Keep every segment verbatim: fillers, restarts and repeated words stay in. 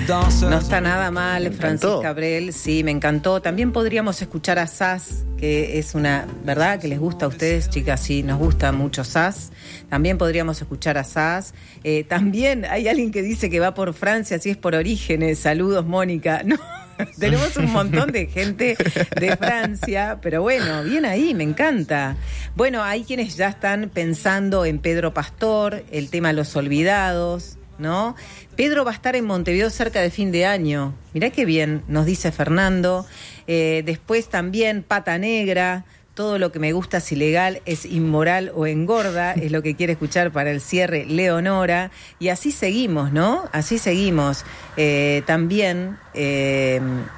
No está nada mal, Francis Cabrel, sí, me encantó. También podríamos escuchar a Sass, que es una, ¿verdad? Que les gusta a ustedes, chicas, sí, nos gusta mucho Sass. También podríamos escuchar a Sass. Eh, también hay alguien que dice que va por Francia, si es por Orígenes. Saludos, Mónica. No. Tenemos un montón de gente de Francia, pero bueno, bien ahí, me encanta. Bueno, hay quienes ya están pensando en Pedro Pastor, el tema Los Olvidados, ¿no? Pedro va a estar en Montevideo cerca de fin de año. Mirá qué bien, nos dice Fernando. Eh, después también Pata Negra. Todo lo que me gusta es ilegal, es inmoral o engorda, es lo que quiere escuchar para el cierre Leonora. Y así seguimos, ¿no? Así seguimos. Eh, también, eh,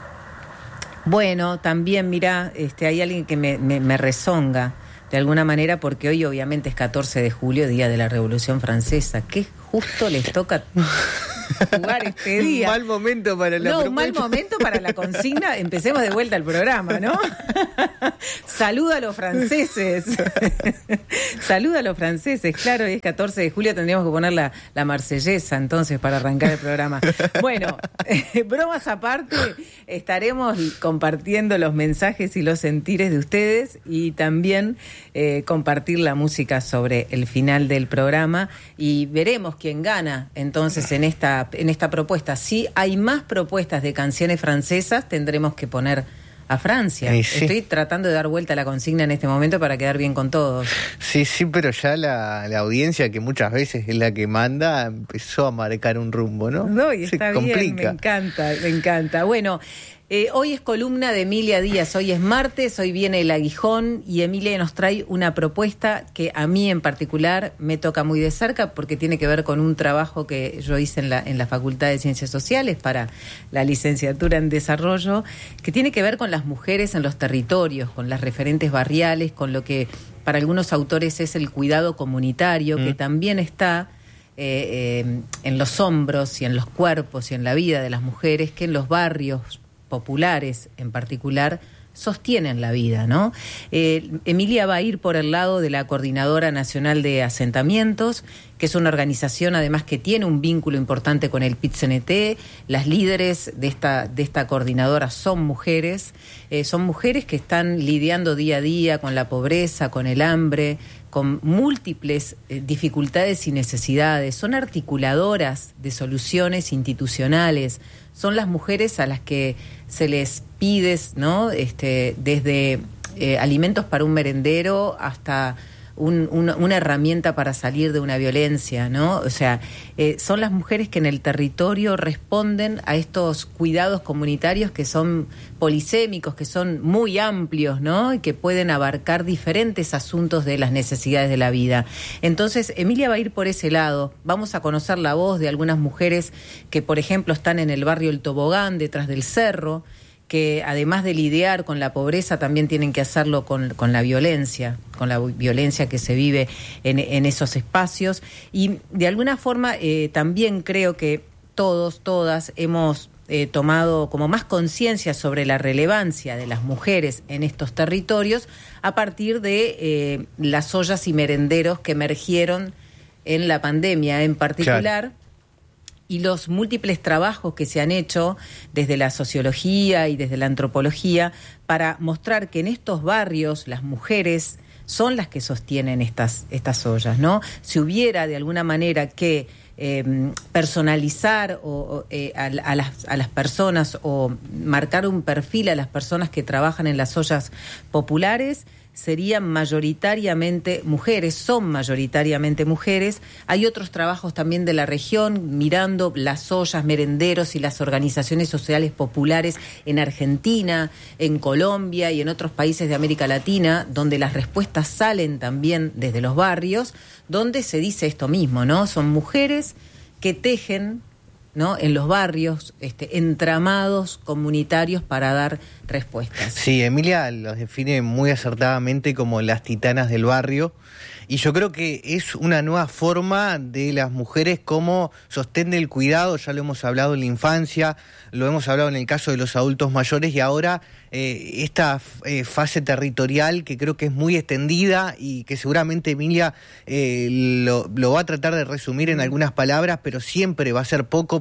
bueno, también, mirá, este, hay alguien que me, me, me rezonga de alguna manera, porque hoy obviamente es catorce de julio, Día de la Revolución Francesa. Qué justo les toca jugar este día. Un mal momento para la No, propuesta. un mal momento para la consigna. Empecemos de vuelta el programa, ¿no? Saluda a los franceses. Saluda a los franceses, claro, es catorce de julio, tendríamos que poner la, la marsellesa entonces para arrancar el programa. Bueno, eh, bromas aparte, estaremos compartiendo los mensajes y los sentires de ustedes y también eh, compartir la música sobre el final del programa y veremos quién gana entonces en esta en esta propuesta. Si hay más propuestas de canciones francesas, tendremos que poner a Francia. Sí, sí. Estoy tratando de dar vuelta a la consigna en este momento para quedar bien con todos. Sí, sí, pero ya la, la audiencia, que muchas veces es la que manda, empezó a marcar un rumbo, ¿no? No, y Se está complica. bien, me encanta, me encanta. Bueno, eh, hoy es columna de Emilia Díaz, hoy es martes, hoy viene el aguijón y Emilia nos trae una propuesta que a mí en particular me toca muy de cerca porque tiene que ver con un trabajo que yo hice en la, en la Facultad de Ciencias Sociales para la licenciatura en Desarrollo, que tiene que ver con las mujeres en los territorios, con las referentes barriales, con lo que para algunos autores es el cuidado comunitario, mm. que también está eh, eh, en los hombros y en los cuerpos y en la vida de las mujeres, que en los barrios populares en particular sostienen la vida, ¿no? Eh, Emilia va a ir por el lado de la Coordinadora Nacional de Asentamientos, que es una organización además que tiene un vínculo importante con el P I T C N T. Las líderes de esta, de esta coordinadora son mujeres, eh, son mujeres que están lidiando día a día con la pobreza, con el hambre, con múltiples eh, dificultades y necesidades. Son articuladoras de soluciones institucionales. Son las mujeres a las que se les pide, ¿no? Este, desde eh, alimentos para un merendero hasta un, una, una herramienta para salir de una violencia, ¿no? O sea, eh, son las mujeres que en el territorio responden a estos cuidados comunitarios que son polisémicos, que son muy amplios, ¿no? Y que pueden abarcar diferentes asuntos de las necesidades de la vida. Entonces, Emilia va a ir por ese lado. Vamos a conocer la voz de algunas mujeres que, por ejemplo, están en el barrio El Tobogán, detrás del cerro, que además de lidiar con la pobreza también tienen que hacerlo con, con la violencia, con la violencia que se vive en, en esos espacios. Y de alguna forma eh, también creo que todos, todas hemos eh, tomado como más conciencia sobre la relevancia de las mujeres en estos territorios a partir de eh, las ollas y merenderos que emergieron en la pandemia en particular. Claro. Y los múltiples trabajos que se han hecho desde la sociología y desde la antropología para mostrar que en estos barrios las mujeres son las que sostienen estas, estas ollas, ¿no? Si hubiera de alguna manera que eh, personalizar o, o, eh, a, a, las, a las personas o marcar un perfil a las personas que trabajan en las ollas populares, serían mayoritariamente mujeres, son mayoritariamente mujeres. Hay otros trabajos también de la región, mirando las ollas, merenderos y las organizaciones sociales populares en Argentina, en Colombia y en otros países de América Latina, donde las respuestas salen también desde los barrios, donde se dice esto mismo, ¿no? Son mujeres que tejen, ¿no?, en los barrios, este, entramados comunitarios para dar respuestas. Sí, Emilia los define muy acertadamente como las titanas del barrio, y yo creo que es una nueva forma de las mujeres como sostén del cuidado. Ya lo hemos hablado en la infancia, lo hemos hablado en el caso de los adultos mayores, y ahora eh, esta eh, fase territorial que creo que es muy extendida y que seguramente Emilia eh, lo, lo va a tratar de resumir en algunas palabras, pero siempre va a ser poco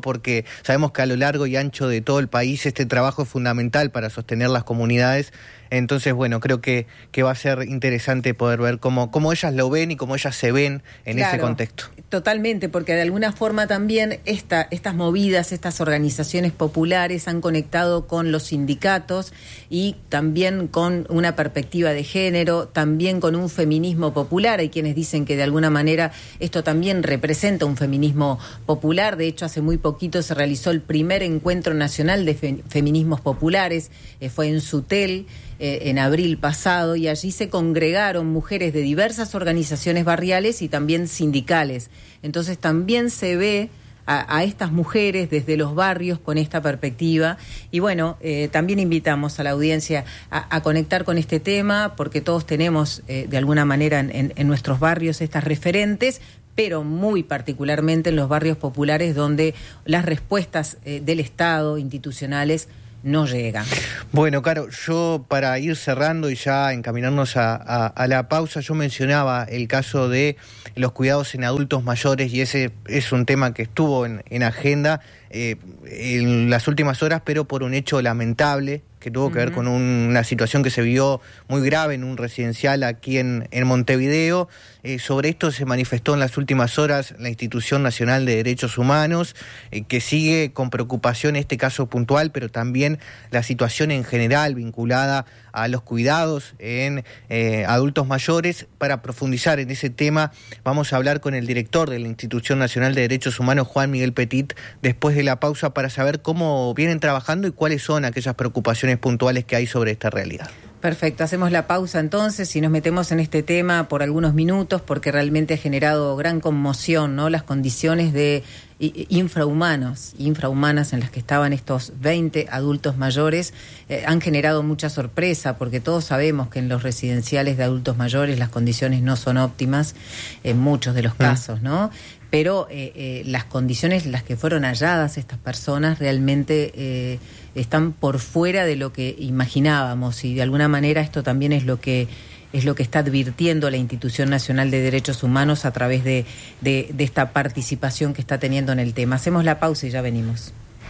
porque sabemos que a lo largo y ancho de todo el país este trabajo es fundamental para sostener las comunidades. Entonces, bueno, creo que, que va a ser interesante poder ver cómo, cómo ellas lo ven y cómo ellas se ven en claro, ese contexto. Totalmente, porque de alguna forma también esta, estas movidas, estas organizaciones populares han conectado con los sindicatos y también con una perspectiva de género, también con un feminismo popular. Hay quienes dicen que de alguna manera esto también representa un feminismo popular. De hecho, hace muy poquito se realizó el primer encuentro nacional de fe, feminismos populares, eh, fue en Sutel, Eh, en abril pasado, y allí se congregaron mujeres de diversas organizaciones barriales y también sindicales. Entonces también se ve a, a estas mujeres desde los barrios con esta perspectiva. Y bueno, eh, también invitamos a la audiencia a, a conectar con este tema, porque todos tenemos eh, de alguna manera en, en, en nuestros barrios estas referentes, pero muy particularmente en los barrios populares donde las respuestas eh, del Estado, institucionales, no llegan. Bueno, Caro, yo para ir cerrando y ya encaminarnos a, a, a la pausa, yo mencionaba el caso de los cuidados en adultos mayores, y ese es un tema que estuvo en, en agenda eh, en las últimas horas, pero por un hecho lamentable que tuvo que ver con un, una situación que se vio muy grave en un residencial aquí en, en Montevideo. Eh, sobre esto se manifestó en las últimas horas la Institución Nacional de Derechos Humanos, eh, que sigue con preocupación este caso puntual, pero también la situación en general vinculada a los cuidados en eh, adultos mayores. Para profundizar en ese tema, vamos a hablar con el director de la Institución Nacional de Derechos Humanos, Juan Miguel Petit, después de la pausa, para saber cómo vienen trabajando y cuáles son aquellas preocupaciones puntuales que hay sobre esta realidad. Perfecto, hacemos la pausa entonces y nos metemos en este tema por algunos minutos, porque realmente ha generado gran conmoción, ¿no? Las condiciones de infrahumanos, infrahumanas en las que estaban estos veinte adultos mayores eh, han generado mucha sorpresa, porque todos sabemos que en los residenciales de adultos mayores las condiciones no son óptimas en muchos de los casos, ¿no? Pero eh, eh, las condiciones en las que fueron halladas estas personas realmente eh, están por fuera de lo que imaginábamos, y de alguna manera esto también es lo que es lo que está advirtiendo la Institución Nacional de Derechos Humanos a través de, de, de esta participación que está teniendo en el tema. Hacemos la pausa y ya venimos.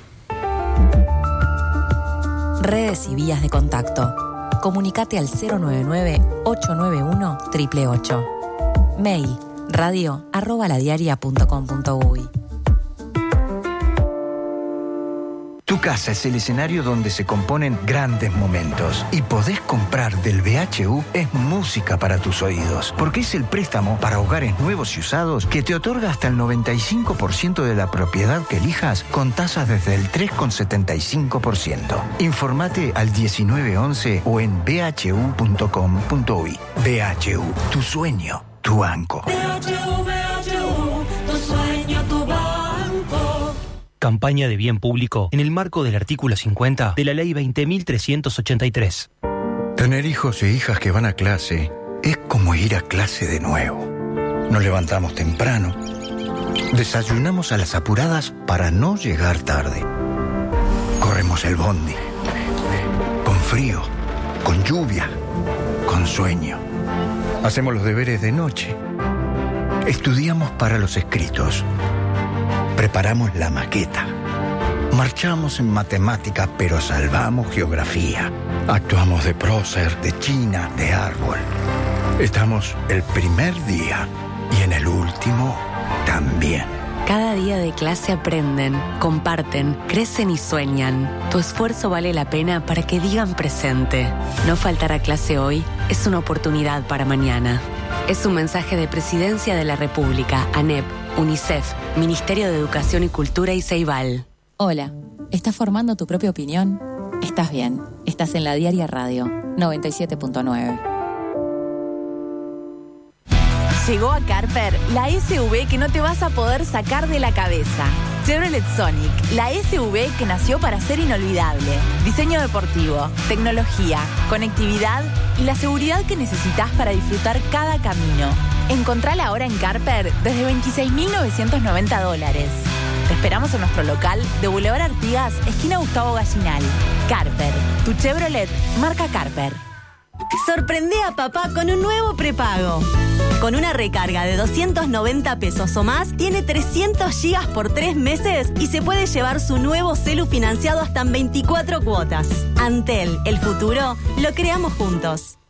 Redes y vías de contacto. Comunicate al cero nueve nueve, ocho nueve uno, ocho ocho ocho. Mail radio arroba ladiaria punto com punto uy. Tu casa es el escenario donde se componen grandes momentos, y podés comprar del B H U es música para tus oídos, porque es el préstamo para hogares nuevos y usados que te otorga hasta el noventa y cinco por ciento de la propiedad que elijas, con tasas desde el tres coma setenta y cinco por ciento. Informate al diecinueve once o en b h u punto com punto uy. B H U, tu sueño, tu banco. B H U, B H U, tu sueño, tu banco. Campaña de bien público en el marco del artículo cincuenta de la Ley veinte mil trescientos ochenta y tres. Tener hijos e hijas que van a clase es como ir a clase de nuevo. Nos levantamos temprano, desayunamos a las apuradas para no llegar tarde. Corremos el bondi, con frío, con lluvia, con sueño. Hacemos los deberes de noche. Estudiamos para los escritos. Preparamos la maqueta. Marchamos en matemática, pero salvamos geografía. Actuamos de prócer, de china, de árbol. Estamos el primer día y en el último también. Cada día de clase aprenden, comparten, crecen y sueñan. Tu esfuerzo vale la pena para que digan presente. No faltar a clase hoy es una oportunidad para mañana. Es un mensaje de Presidencia de la República, ANEP, UNICEF, Ministerio de Educación y Cultura y Ceibal. Hola, ¿estás formando tu propia opinión? Estás bien, estás en La Diaria Radio, noventa y siete punto nueve. Llegó a Carper la S U V que no te vas a poder sacar de la cabeza. Chevrolet Sonic, la S U V que nació para ser inolvidable. Diseño deportivo, tecnología, conectividad y la seguridad que necesitas para disfrutar cada camino. Encontrala ahora en Carper desde veintiséis mil novecientos noventa dólares. Te esperamos en nuestro local de Boulevard Artigas, esquina Gustavo Gallinal. Carper, tu Chevrolet marca Carper. Sorprende a papá con un nuevo prepago. Con una recarga de doscientos noventa pesos o más, tiene trescientos gigas por tres meses y se puede llevar su nuevo celu financiado hasta en veinticuatro cuotas. Antel, el futuro, lo creamos juntos.